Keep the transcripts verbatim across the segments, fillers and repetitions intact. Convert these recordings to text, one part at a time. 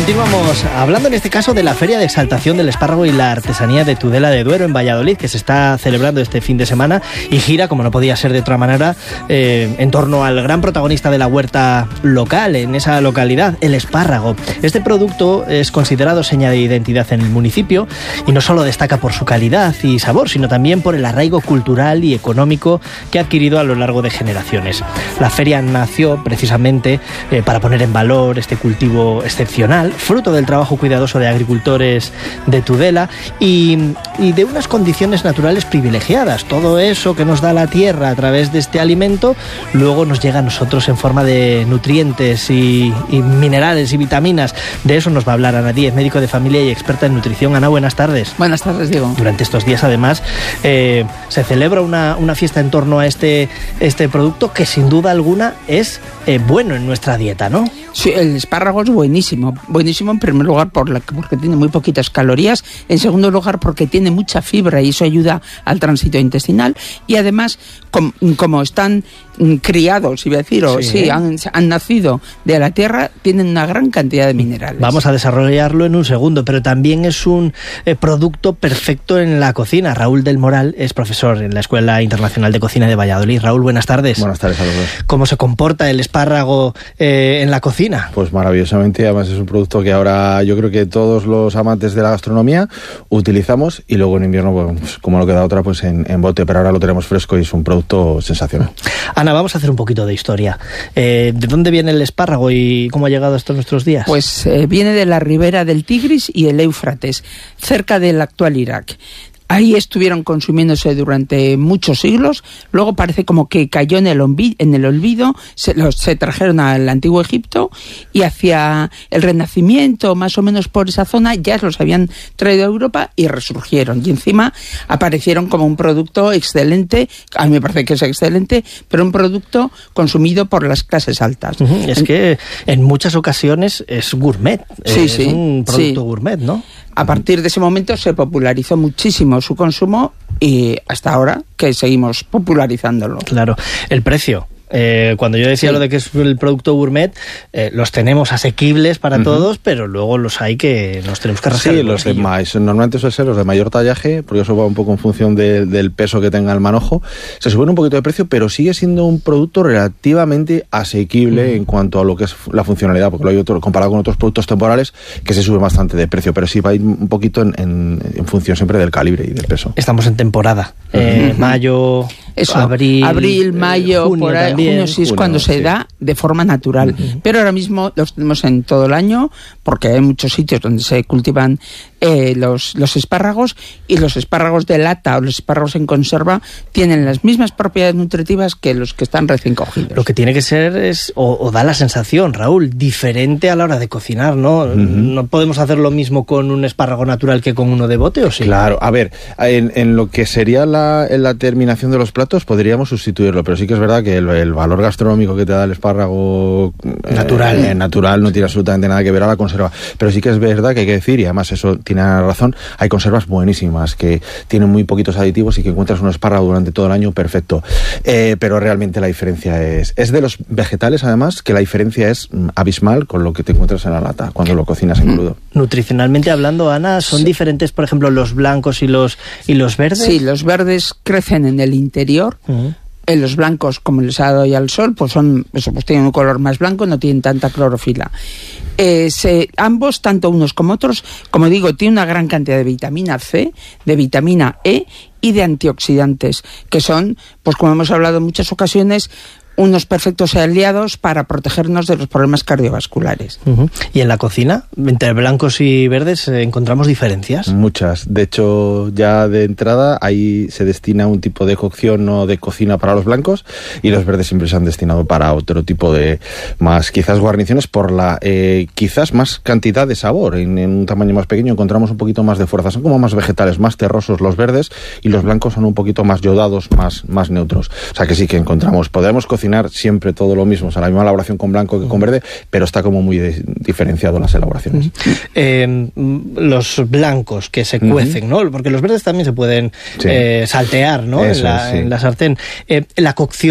Continuamos hablando en este caso de la Feria de Exaltación del Espárrago y la Artesanía de Tudela de Duero en Valladolid, que se está celebrando este fin de semana y gira, como no podía ser de otra manera, eh, en torno al gran protagonista de la huerta local en esa localidad, el espárrago. Este producto es considerado seña de identidad en el municipio y no solo destaca por su calidad y sabor, sino también por el arraigo cultural y económico que ha adquirido a lo largo de generaciones. La feria nació precisamente eh, para poner en valor este cultivo excepcional, fruto del trabajo cuidadoso de agricultores de Tudela y, y de unas condiciones naturales privilegiadas. Todo eso que nos da la tierra a través de este alimento luego nos llega a nosotros en forma de nutrientes y, y minerales y vitaminas. De eso nos va a hablar Ana Díez, médico de familia y experta en nutrición. Ana, buenas tardes. Buenas tardes, Diego. Durante estos días, además, eh, se celebra una, una fiesta en torno a este, este producto que sin duda alguna es eh, bueno en nuestra dieta, ¿no? Sí, el espárrago es buenísimo. Buenísimo en primer lugar por la, porque tiene muy poquitas calorías, en segundo lugar porque tiene mucha fibra y eso ayuda al tránsito intestinal y además com, como están criados, iba a decir, o sí, sí han, han nacido de la tierra, tienen una gran cantidad de minerales. Vamos a desarrollarlo en un segundo, pero también es un eh, producto perfecto en la cocina. Raúl del Moral es profesor en la Escuela Internacional de Cocina de Valladolid. Raúl, buenas tardes. Buenas tardes a los dos. ¿Cómo se comporta el espárrago eh, en la cocina? Pues maravillosamente, además es un producto que ahora yo creo que todos los amantes de la gastronomía utilizamos y luego en invierno, pues, como no queda otra, pues en, en bote, pero ahora lo tenemos fresco y es un producto sensacional. Ana, vamos a hacer un poquito de historia. Eh, ¿De dónde viene el espárrago y cómo ha llegado hasta nuestros días? Pues eh, viene de la ribera del Tigris y el Éufrates, cerca del actual Irak. Ahí estuvieron consumiéndose durante muchos siglos, luego parece como que cayó en el, olvi- en el olvido, se, los, se trajeron al antiguo Egipto y hacia el Renacimiento, más o menos por esa zona, ya los habían traído a Europa y resurgieron. Y encima aparecieron como un producto excelente, a mí me parece que es excelente, pero un producto consumido por las clases altas. Uh-huh. Es en, que en muchas ocasiones es gourmet, sí, es sí, un producto sí. gourmet, ¿no? A partir de ese momento se popularizó muchísimo su consumo y hasta ahora que seguimos popularizándolo. Claro. El precio. Eh, cuando yo decía sí. lo de que es el producto gourmet, eh, los tenemos asequibles para uh-huh. todos, pero luego los hay que nos tenemos que rascar. Sí, los de más, normalmente suelen ser los de mayor tallaje, porque eso va un poco en función de, del peso que tenga el manojo. Se suben un poquito de precio, pero sigue siendo un producto relativamente asequible uh-huh. en cuanto a lo que es la funcionalidad, porque lo hay otro, comparado con otros productos temporales que se suben bastante de precio, pero sí va a ir un poquito en, en, en función siempre del calibre y del peso. Estamos en temporada, uh-huh. eh, mayo, eso, abril, abril, mayo, eh, junio, por ahí. También. Junio sí es junio, cuando se sí. da de forma natural, uh-huh. pero ahora mismo los tenemos en todo el año porque hay muchos sitios donde se cultivan eh, los, los espárragos y los espárragos de lata o los espárragos en conserva tienen las mismas propiedades nutritivas que los que están recién cogidos. Lo que tiene que ser es, o, o da la sensación, Raúl, diferente a la hora de cocinar, ¿no? Uh-huh. ¿No podemos hacer lo mismo con un espárrago natural que con uno de bote o sí? Claro, a ver, en, en lo que sería la, en la terminación de los platos podríamos sustituirlo, pero sí que es verdad que el, el valor gastronómico que te da el espárrago natural eh, natural no tiene absolutamente nada que ver a la conserva, pero sí que es verdad que hay que decir, y además eso tiene razón, hay conservas buenísimas que tienen muy poquitos aditivos y que encuentras un espárrago durante todo el año perfecto, eh, pero realmente la diferencia es es de los vegetales además que la diferencia es abismal con lo que te encuentras en la lata cuando lo cocinas en crudo. Nutricionalmente hablando, Ana, ¿son sí. diferentes, por ejemplo, los blancos y los y los verdes? Sí, los verdes crecen en el interior. Uh-huh. En los blancos, como les ha dado ya el sol, pues son, eso, pues tienen un color más blanco, no tienen tanta clorofila. Eh, se, ambos, tanto unos como otros, como digo, tienen una gran cantidad de vitamina C, de vitamina E y de antioxidantes, que son, pues como hemos hablado en muchas ocasiones, unos perfectos aliados para protegernos de los problemas cardiovasculares. Uh-huh. ¿Y en la cocina, entre blancos y verdes, encontramos diferencias? Muchas. De hecho, ya de entrada, ahí se destina un tipo de cocción o de cocina para los blancos y los verdes siempre se han destinado para otro tipo de más, quizás guarniciones por la eh, quizás más cantidad de sabor. En, en un tamaño más pequeño encontramos un poquito más de fuerza. Son como más vegetales, más terrosos los verdes y los blancos son un poquito más yodados, más, más neutros. O sea que sí que encontramos, podemos cocinar siempre todo lo mismo, o sea, la misma elaboración con blanco que con verde, pero está como muy de, diferenciado las elaboraciones. Uh-huh. Eh, los blancos que se cuecen, uh-huh. ¿no? Porque los verdes también se pueden sí. eh, saltear, ¿no? En la, sí. en la sartén. Eh, la cocción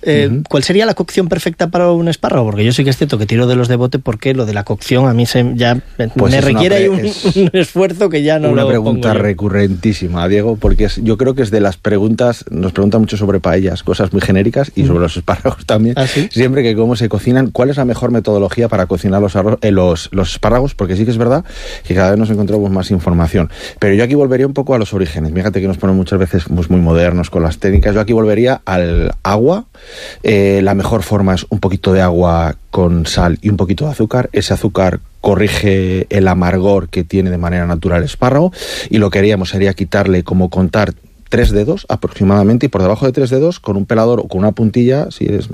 Eh, Uh-huh. ¿Cuál sería la cocción perfecta para un espárrago? Porque yo sí que es cierto que tiro de los de bote porque lo de la cocción a mí se, ya Pues me es requiere pre- un, es un esfuerzo que ya no una lo pregunta pongo yo. recurrentísima, Diego, porque es, yo creo que es de las preguntas, nos preguntan mucho sobre paellas, cosas muy genéricas, y sobre los espárragos también. ¿Ah, sí? Siempre que cómo se cocinan, ¿cuál es la mejor metodología para cocinar los, arroz, eh, los, los espárragos? Porque sí que es verdad que cada vez nos encontramos más información. Pero yo aquí volvería un poco a los orígenes. Fíjate que nos ponen muchas veces pues, muy modernos con las técnicas. Yo aquí volvería al agua. Eh, la mejor forma es un poquito de agua con sal y un poquito de azúcar. Ese azúcar corrige el amargor que tiene de manera natural el espárrago, y lo que haríamos sería quitarle, como contar, tres dedos aproximadamente, y por debajo de tres dedos, con un pelador o con una puntilla, si eres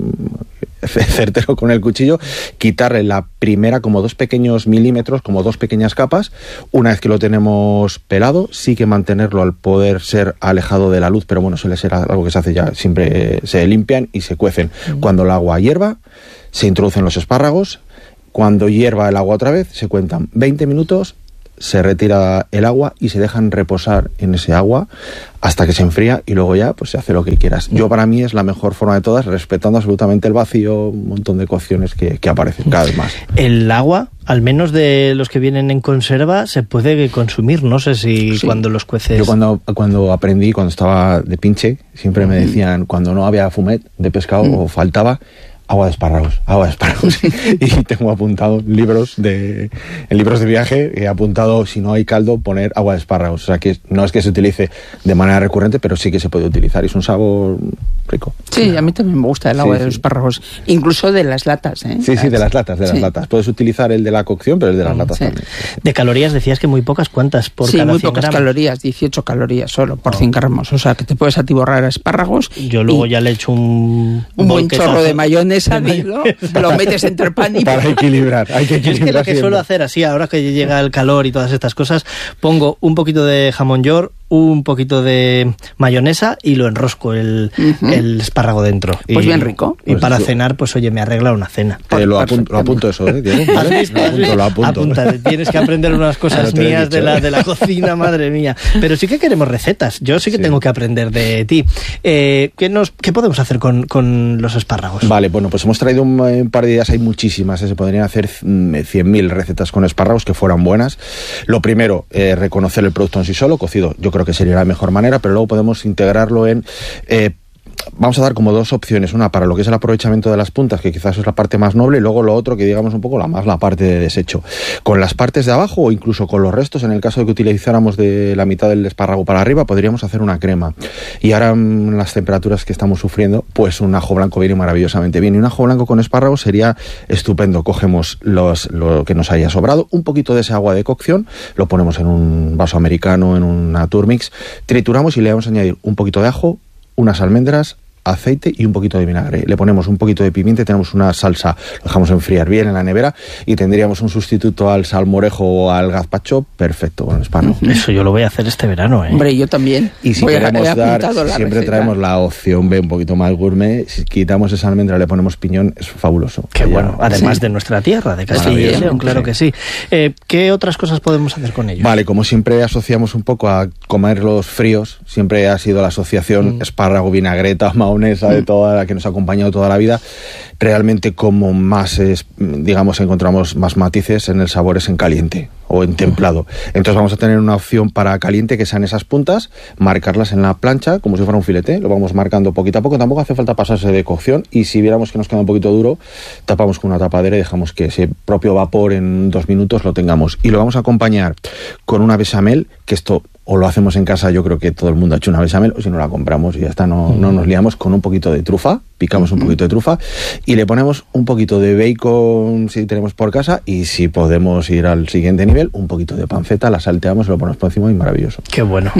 certero con el cuchillo, quitarle la primera, como dos pequeños milímetros, como dos pequeñas capas. Una vez que lo tenemos pelado, sí que mantenerlo al poder ser alejado de la luz, pero bueno, suele ser algo que se hace ya, siempre se limpian y se cuecen. Mm. Cuando el agua hierva, se introducen los espárragos. Cuando hierva el agua otra vez, se cuentan veinte minutos, se retira el agua y se dejan reposar en ese agua hasta que se enfría, y luego ya pues se hace lo que quieras. Yo, para mí, es la mejor forma de todas, respetando absolutamente el vacío, un montón de cocciones que, que aparecen cada vez más. El agua, al menos de los que vienen en conserva, se puede consumir. No sé si sí. Cuando los cueces... Yo cuando, cuando aprendí, cuando estaba de pinche, siempre me decían, cuando no había fumet de pescado mm. o faltaba, agua de espárragos, agua de espárragos. Y tengo apuntado libros de en libros de viaje, he apuntado, si no hay caldo, poner agua de espárragos. O sea, que no es que se utilice de manera recurrente, pero sí que se puede utilizar, y es un sabor rico. Sí, claro. A mí también me gusta el agua sí, de los espárragos, incluso de las latas, ¿eh? Sí, sí, de las latas, de las sí. latas. Puedes utilizar el de la cocción, pero el de las latas sí. también. De calorías decías que muy pocas, ¿cuántas por sí, cada muy cien pocas gramos? Calorías, dieciocho calorías solo por oh. cien gramos. O sea, que te puedes atiborrar a espárragos. Yo luego ya le echo un... Un buen chorro de mayonesa, dilo, lo metes entre pan y... Para equilibrar, hay que equilibrar. Yo es que lo que siempre. suelo hacer así, ahora que llega el calor y todas estas cosas, pongo un poquito de jamón york, un poquito de mayonesa y lo enrosco el, uh-huh. el espárrago dentro. Pues y, bien rico. Y pues para eso. cenar, pues oye, me arregla una cena. Eh, lo, apunto, lo apunto eso, ¿eh, Diego? ¿Has visto? Lo apunto, lo apunto. Apunta, tienes que aprender unas cosas mías dicho, de, la, ¿eh? de la cocina, madre mía. Pero sí que queremos recetas. Yo sí que sí. tengo que aprender de ti. Eh, ¿qué, nos, ¿Qué podemos hacer con, con los espárragos? Vale, bueno, pues hemos traído un, un par de ideas, hay muchísimas, ¿eh? Se podrían hacer cien mil recetas con espárragos que fueran buenas. Lo primero, eh, reconocer el producto en sí solo, cocido, yo creo que sería la mejor manera, pero luego podemos integrarlo en... Eh, vamos a dar como dos opciones, una para lo que es el aprovechamiento de las puntas, que quizás es la parte más noble, y luego lo otro que digamos un poco la más la parte de desecho. Con las partes de abajo o incluso con los restos, en el caso de que utilizáramos de la mitad del espárrago para arriba, podríamos hacer una crema. Y ahora en las temperaturas que estamos sufriendo, pues un ajo blanco viene maravillosamente bien. Y un ajo blanco con espárragos sería estupendo. Cogemos los, lo que nos haya sobrado, un poquito de ese agua de cocción, lo ponemos en un vaso americano, en una Turmix, trituramos y le vamos a añadir un poquito de ajo, unas almendras, aceite y un poquito de vinagre. Le ponemos un poquito de pimienta y tenemos una salsa, lo dejamos enfriar bien en la nevera y tendríamos un sustituto al salmorejo o al gazpacho perfecto con el espárrago. Eso yo lo voy a hacer este verano, ¿eh? Hombre, yo también. Y si voy queremos a, dar, siempre receta. traemos la opción B un poquito más gourmet. Si quitamos esa almendra, le ponemos piñón, es fabuloso. Qué ya, bueno, además sí. de nuestra tierra, de Castilla y León, claro sí. que sí. Eh, ¿Qué otras cosas podemos hacer con ellos? Vale, como siempre asociamos un poco a comerlos fríos, siempre ha sido la asociación mm. espárrago, vinagreta, mahonesa, mm. de toda la que nos ha acompañado toda la vida. Realmente como más, es, digamos, encontramos más matices en el sabor es en caliente o en templado. Entonces vamos a tener una opción para caliente que sean esas puntas, marcarlas en la plancha como si fuera un filete, lo vamos marcando poquito a poco, tampoco hace falta pasarse de cocción y si viéramos que nos queda un poquito duro, tapamos con una tapadera y dejamos que ese propio vapor en dos minutos lo tengamos. Y lo vamos a acompañar con una bechamel, que esto o lo hacemos en casa, yo creo que todo el mundo ha hecho una bechamel, o si no la compramos y ya está, no, no nos liamos, con un poquito de trufa, picamos un poquito de trufa y le ponemos un poquito de bacon si tenemos por casa y si podemos ir al siguiente nivel, un poquito de panceta, la salteamos, lo ponemos por encima y maravilloso. Qué bueno.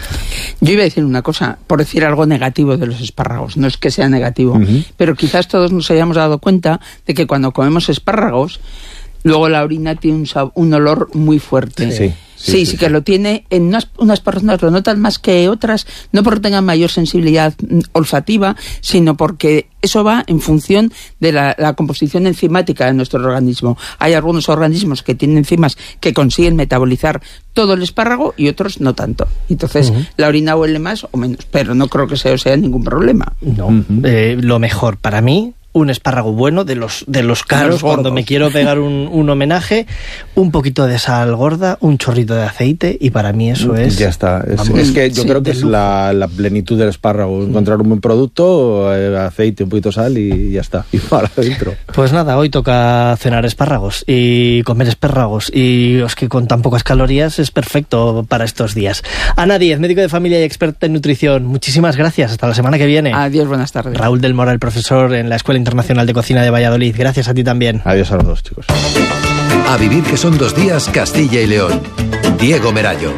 Yo iba a decir una cosa, por decir algo negativo de los espárragos, no es que sea negativo, uh-huh. pero quizás todos nos hayamos dado cuenta de que cuando comemos espárragos, luego la orina tiene un, sab- un olor muy fuerte. Sí. Sí. Sí, sí, sí, sí que lo tiene. En unas, unas personas lo notan más que otras, no porque tengan mayor sensibilidad olfativa, sino porque eso va en función de la, la composición enzimática de nuestro organismo. Hay algunos organismos que tienen enzimas que consiguen metabolizar todo el espárrago y otros no tanto. Entonces, uh-huh. la orina huele más o menos, pero no creo que eso sea ningún problema. No, uh-huh. eh, lo mejor para mí, un espárrago bueno, de los de los caros, los cuando me quiero pegar un, un homenaje, un poquito de sal gorda, un chorrito de aceite, y para mí eso es... Ya está. Es, vamos, es que yo sí, creo que es la, la plenitud del espárrago. Encontrar un buen producto, aceite, un poquito de sal y ya está. Y para adentro. Pues nada, hoy toca cenar espárragos y comer espárragos. Y es que con tan pocas calorías es perfecto para estos días. Ana Díez, médico de familia y experta en nutrición. Muchísimas gracias. Hasta la semana que viene. Adiós, buenas tardes. Raúl del Moral, profesor en la Escuela Internacional de Cocina de Valladolid. Gracias a ti también. Adiós a los dos, chicos. A vivir que son dos días, Castilla y León. Diego Merallo.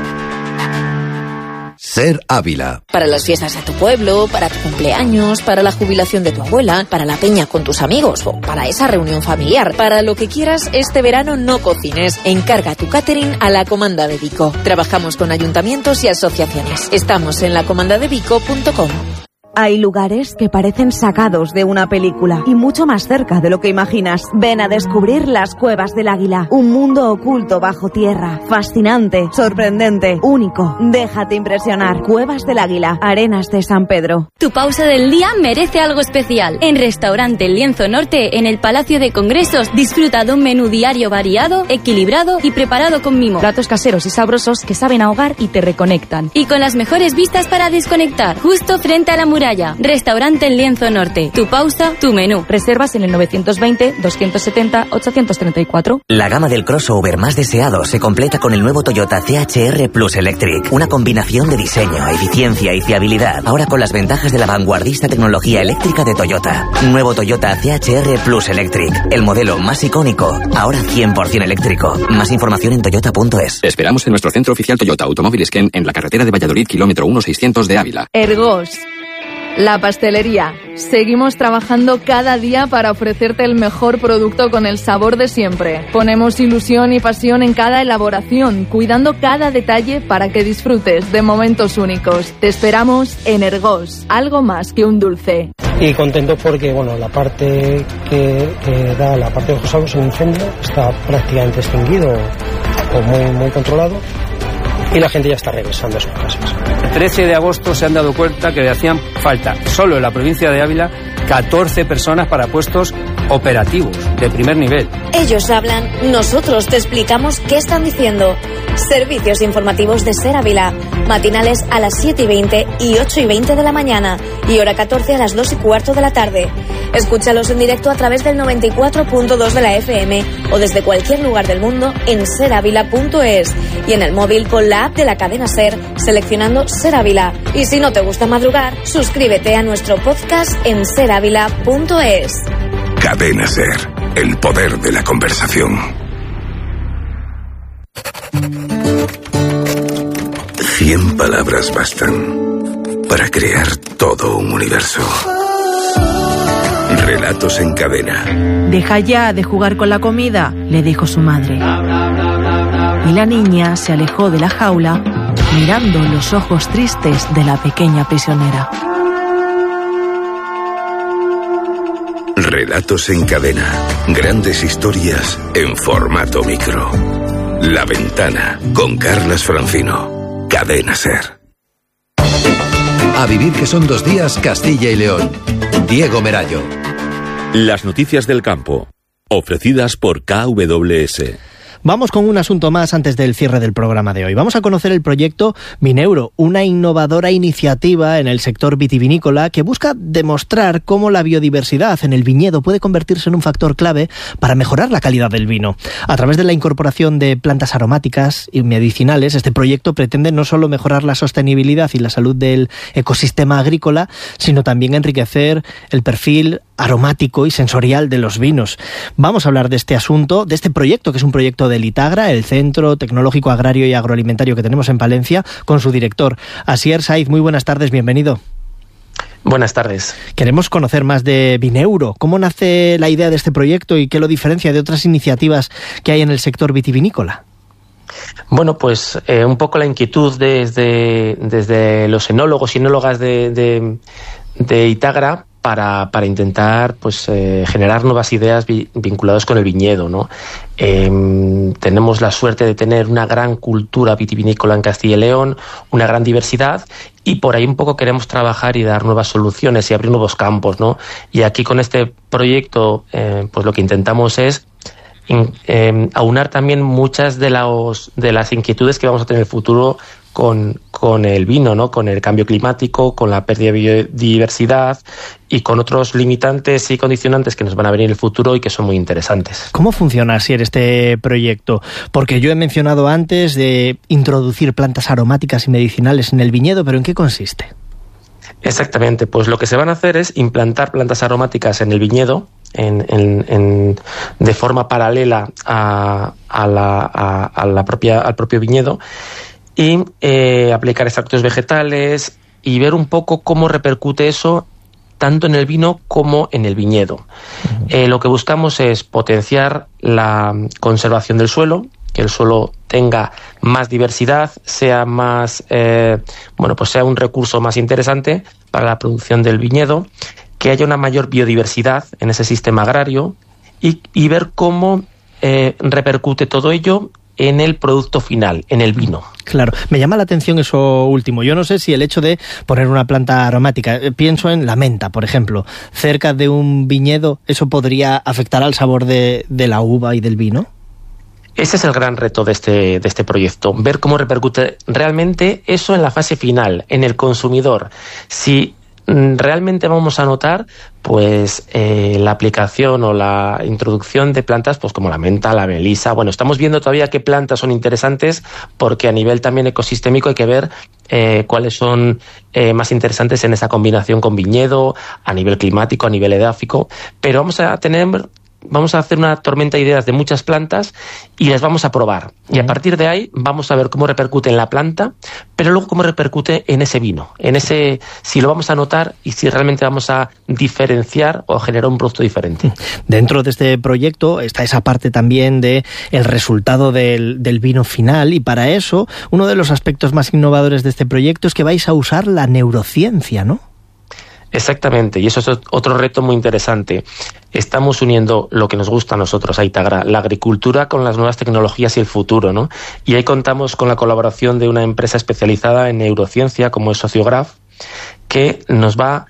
Ser Ávila. Para las fiestas de tu pueblo, para tu cumpleaños, para la jubilación de tu abuela, para la peña con tus amigos o para esa reunión familiar. Para lo que quieras, este verano no cocines. Encarga tu catering a la Comanda de Vico. Trabajamos con ayuntamientos y asociaciones. Estamos en la comanda de vico punto com. Hay lugares que parecen sacados de una película y mucho más cerca de lo que imaginas. Ven a descubrir las Cuevas del Águila, un mundo oculto bajo tierra, fascinante, sorprendente, único. Déjate impresionar. Cuevas del Águila, Arenas de San Pedro. Tu pausa del día merece algo especial. En Restaurante El Lienzo Norte, en el Palacio de Congresos, disfruta de un menú diario variado, equilibrado y preparado con mimo. Platos caseros y sabrosos que saben ahogar y te reconectan. Y con las mejores vistas para desconectar, justo frente a la muralla. Restaurante El Lienzo Norte. Tu pausa, tu menú. Reservas en el novecientos veinte, doscientos setenta, ochocientos treinta y cuatro. La gama del crossover más deseado se completa con el nuevo Toyota C H R Plus Electric. Una combinación de diseño, eficiencia y fiabilidad. Ahora con las ventajas de la vanguardista tecnología eléctrica de Toyota. Nuevo Toyota C H R Plus Electric. El modelo más icónico. Ahora cien por ciento eléctrico. Más información en toyota punto es. Esperamos en nuestro centro oficial Toyota Automóviles Ken en la carretera de Valladolid, kilómetro uno seiscientos de Ávila. Ergos. La pastelería. Seguimos trabajando cada día para ofrecerte el mejor producto con el sabor de siempre. Ponemos ilusión y pasión en cada elaboración, cuidando cada detalle para que disfrutes de momentos únicos. Te esperamos en Ergos, algo más que un dulce. Y contento porque, bueno, la parte que, que da la parte de José, un incendio, está prácticamente extinguido o muy, muy controlado. Y la gente ya está regresando a sus casas. El trece de agosto se han dado cuenta que le hacían falta, solo en la provincia de Ávila, catorce personas para puestos operativos de primer nivel. Ellos hablan, nosotros te explicamos qué están diciendo. Servicios informativos de Ser Ávila, matinales a las siete y veinte y ocho y veinte de la mañana y hora catorce a las dos y cuarto de la tarde. Escúchalos en directo a través del noventa y cuatro punto dos de la F M o desde cualquier lugar del mundo en ser ávila punto es y en el móvil con la app de la cadena Ser seleccionando Ser Ávila. Y si no te gusta madrugar, suscríbete a nuestro podcast en ser ávila punto es. Cadena Ser, el poder de la conversación. Cien palabras bastan para crear todo un universo. Relatos en cadena. Deja ya de jugar con la comida, le dijo su madre. Y la niña se alejó de la jaula, mirando los ojos tristes de la pequeña prisionera. Relatos en cadena. Grandes historias en formato micro. La Ventana, con Carlas Francino. Cadena Ser. A vivir que son dos días, Castilla y León. Diego Merallo. Las noticias del campo, ofrecidas por K W S. Vamos con un asunto más antes del cierre del programa de hoy. Vamos a conocer el proyecto Vineuro, una innovadora iniciativa en el sector vitivinícola que busca demostrar cómo la biodiversidad en el viñedo puede convertirse en un factor clave para mejorar la calidad del vino. A través de la incorporación de plantas aromáticas y medicinales, este proyecto pretende no solo mejorar la sostenibilidad y la salud del ecosistema agrícola, sino también enriquecer el perfil aromático y sensorial de los vinos. Vamos a hablar de este asunto, de este proyecto, que es un proyecto del ITAGRA, el Centro Tecnológico Agrario y Agroalimentario que tenemos en Palencia, con su director, Asier Saiz. Muy buenas tardes, bienvenido. Buenas tardes. Queremos conocer más de Vineuro. ¿Cómo nace la idea de este proyecto y qué lo diferencia de otras iniciativas que hay en el sector vitivinícola? Bueno, pues eh, un poco la inquietud desde, desde los enólogos y enólogas de, de, de Itagra para, para intentar pues eh, generar nuevas ideas vi, vinculadas con el viñedo, ¿no? Eh, tenemos la suerte de tener una gran cultura vitivinícola en Castilla y León, una gran diversidad, y por ahí un poco queremos trabajar y dar nuevas soluciones y abrir nuevos campos, ¿no? Y aquí con este proyecto eh, pues lo que intentamos es In, eh, aunar también muchas de, los, de las inquietudes que vamos a tener en el futuro con, con el vino, ¿no? Con el cambio climático, con la pérdida de biodiversidad y con otros limitantes y condicionantes que nos van a venir en el futuro y que son muy interesantes. ¿Cómo funciona así este proyecto? Porque yo he mencionado antes de introducir plantas aromáticas y medicinales en el viñedo, pero ¿en qué consiste? Exactamente, pues lo que se van a hacer es implantar plantas aromáticas en el viñedo en, en, en, de forma paralela a, a, la, a, a la propia, al propio viñedo y eh, aplicar extractos vegetales y ver un poco cómo repercute eso tanto en el vino como en el viñedo. Uh-huh. Eh, lo que buscamos es potenciar la conservación del suelo, que el suelo tenga más diversidad, sea más eh, bueno, pues sea un recurso más interesante para la producción del viñedo, que haya una mayor biodiversidad en ese sistema agrario y, y ver cómo eh, repercute todo ello en el producto final, en el vino. Claro, me llama la atención eso último. Yo no sé si el hecho de poner una planta aromática, pienso en la menta, por ejemplo, cerca de un viñedo, ¿eso podría afectar al sabor de, de la uva y del vino? Ese es el gran reto de este, de este proyecto, ver cómo repercute realmente eso en la fase final, en el consumidor. Si realmente vamos a notar pues eh, la aplicación o la introducción de plantas pues como la menta, la melisa. Bueno, estamos viendo todavía qué plantas son interesantes porque a nivel también ecosistémico hay que ver eh, cuáles son eh, más interesantes en esa combinación con viñedo, a nivel climático, a nivel edáfico, pero vamos a tener... Vamos a hacer una tormenta de ideas de muchas plantas y las vamos a probar. Y a partir de ahí vamos a ver cómo repercute en la planta, pero luego cómo repercute en ese vino, en ese si lo vamos a notar y si realmente vamos a diferenciar o generar un producto diferente. Dentro de este proyecto está esa parte también de el resultado del, del vino final, y para eso uno de los aspectos más innovadores de este proyecto es que vais a usar la neurociencia, ¿no? Exactamente, y eso es otro reto muy interesante. Estamos uniendo lo que nos gusta a nosotros, a Itagra, la agricultura con las nuevas tecnologías y el futuro, ¿no? Y ahí contamos con la colaboración de una empresa especializada en neurociencia como es Sociograph, que nos va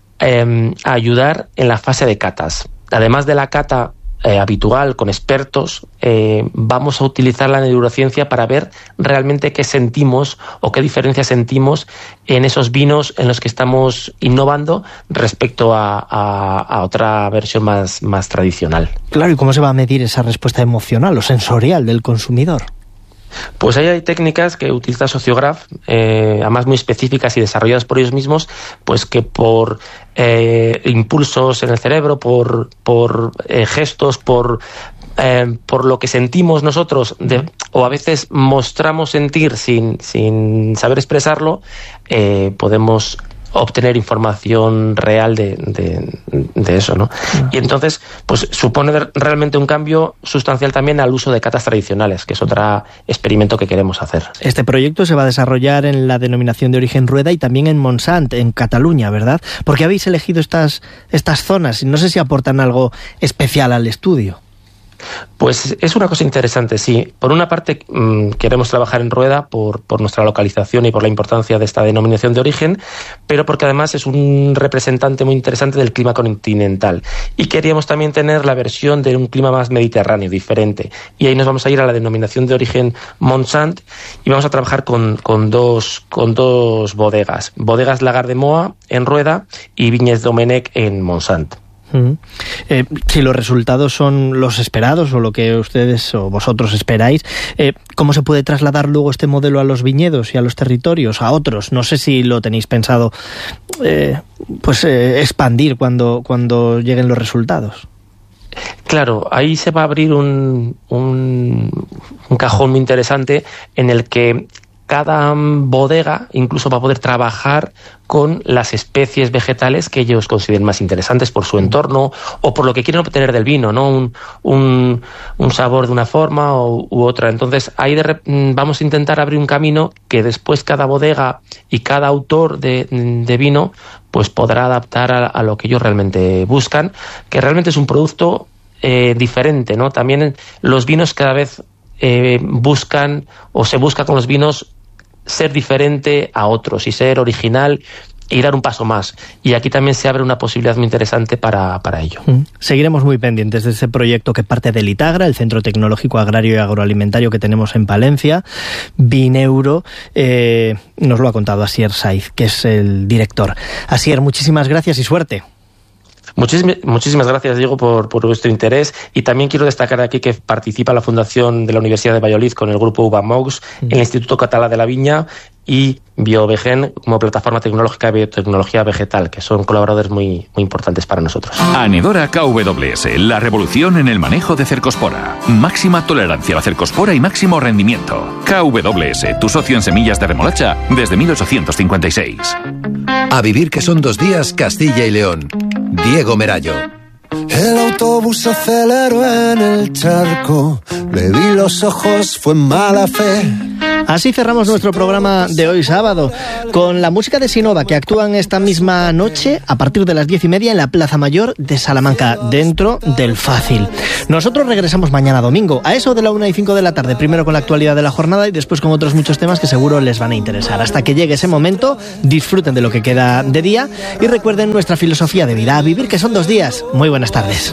eh, a ayudar en la fase de catas. Además de la cata Eh, habitual con expertos, eh, vamos a utilizar la neurociencia para ver realmente qué sentimos o qué diferencia sentimos en esos vinos en los que estamos innovando respecto a, a, a otra versión más, más tradicional. Claro, ¿y cómo se va a medir esa respuesta emocional o sensorial del consumidor? Pues ahí hay técnicas que utiliza Sociograph, eh, además muy específicas y desarrolladas por ellos mismos, pues que por eh, impulsos en el cerebro, por, por eh, gestos, por, eh, por lo que sentimos nosotros, de, o a veces mostramos sentir sin, sin saber expresarlo, eh, podemos obtener información real de, de, de eso, ¿no? Uh-huh. Y entonces, pues supone realmente un cambio sustancial también al uso de catas tradicionales, que es otro experimento que queremos hacer. Este proyecto se va a desarrollar en la denominación de origen Rueda y también en Montsant, en Cataluña, ¿verdad? ¿Por qué habéis elegido estas, estas zonas? No sé si aportan algo especial al estudio. Pues es una cosa interesante, sí. Por una parte, mmm, queremos trabajar en Rueda por, por nuestra localización y por la importancia de esta denominación de origen, pero porque además es un representante muy interesante del clima continental. Y queríamos también tener la versión de un clima más mediterráneo, diferente. Y ahí nos vamos a ir a la denominación de origen Montsant y vamos a trabajar con, con, dos, con dos bodegas. Bodegas Lagar de Moa en Rueda y Viñes Domenech en Montsant. Uh-huh. Eh, si los resultados son los esperados o lo que ustedes o vosotros esperáis, eh, ¿cómo se puede trasladar luego este modelo a los viñedos y a los territorios, a otros? No sé si lo tenéis pensado eh, pues eh, expandir cuando, cuando lleguen los resultados. Claro, ahí se va a abrir un, un, un cajón muy interesante en el que cada bodega incluso va a poder trabajar con las especies vegetales que ellos consideren más interesantes por su entorno o por lo que quieren obtener del vino, ¿no? Un, un, un sabor de una forma o, u otra. Entonces, ahí de, vamos a intentar abrir un camino que después cada bodega y cada autor de, de vino pues podrá adaptar a, a lo que ellos realmente buscan, que realmente es un producto eh, diferente, ¿no? También los vinos cada vez eh, buscan o se busca con los vinos ser diferente a otros y ser original y dar un paso más. Y aquí también se abre una posibilidad muy interesante para, para ello. Seguiremos muy pendientes de ese proyecto que parte del ITAGRA, el Centro Tecnológico Agrario y Agroalimentario que tenemos en Palencia. Vineuro, eh, nos lo ha contado Asier Saiz, que es el director. Asier, muchísimas gracias y suerte. Muchísimas, muchísimas gracias, Diego, por, por vuestro interés, y también quiero destacar aquí que participa la Fundación de la Universidad de Valladolid con el grupo Uvamox, mm. el Instituto Català de la Viña y BioVegen como plataforma tecnológica de biotecnología vegetal, que son colaboradores muy, muy importantes para nosotros. Anedora K W S, la revolución en el manejo de cercospora. Máxima tolerancia a la cercospora y máximo rendimiento. K W S, tu socio en semillas de remolacha desde mil ochocientos cincuenta y seis. A vivir que son dos días, Castilla y León. Diego Merayo. El autobús aceleró en el charco, le vi los ojos, fue en mala fe. Así cerramos nuestro programa de hoy sábado, con la música de Sinova, que actúan esta misma noche a partir de las diez y media en la Plaza Mayor de Salamanca, dentro del Fácil. Nosotros regresamos mañana domingo, a eso de la una y cinco de la tarde, primero con la actualidad de la jornada y después con otros muchos temas que seguro les van a interesar. Hasta que llegue ese momento, disfruten de lo que queda de día y recuerden nuestra filosofía de vida, a vivir que son dos días. Muy buenas tardes.